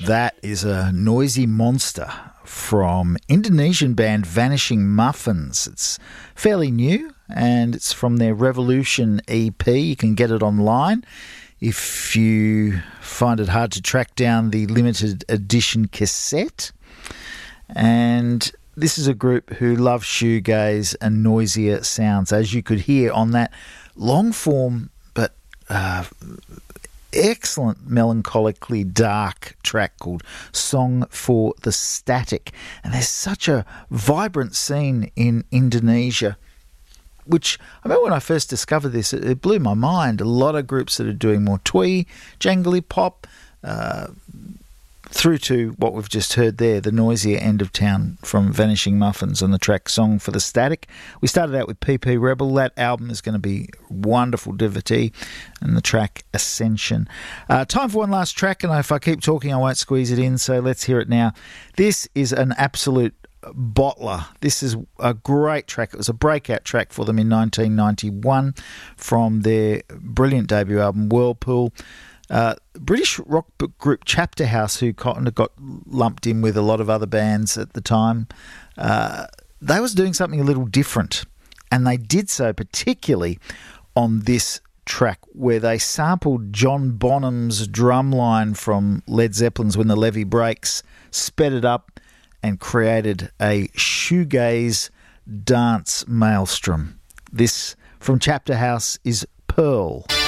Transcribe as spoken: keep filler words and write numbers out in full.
That is a noisy monster from Indonesian band Vanishing Muffins. It's fairly new and it's from their Revolution E P. You can get it online if you find it hard to track down the limited edition cassette. And this is a group who love shoegaze and noisier sounds, as you could hear on that long form but uh, excellent melancholically dark track called Song for the Static. And there's such a vibrant scene in Indonesia, which I remember when I first discovered this, it, it blew my mind. A lot of groups that are doing more twee, jangly pop, uh, through to what we've just heard there, the noisier end of town from Vanishing Muffins and the track Song for the Static. We started out with P P Rebel. That album is going to be wonderful devotee, and the track Ascension. Uh, time for one last track, and if I keep talking I won't squeeze it in, so let's hear it now. This is an absolute bottler. This is a great track. It was a breakout track for them in nineteen ninety-one from their brilliant debut album Whirlpool. Uh, British rock group Chapter House, who kind of got lumped in with a lot of other bands at the time, uh, they was doing something a little different, and they did so particularly on this track where they sampled John Bonham's drum line from Led Zeppelin's When the Levee Breaks, sped it up and created a shoegaze dance maelstrom. This from Chapter House is Pearl.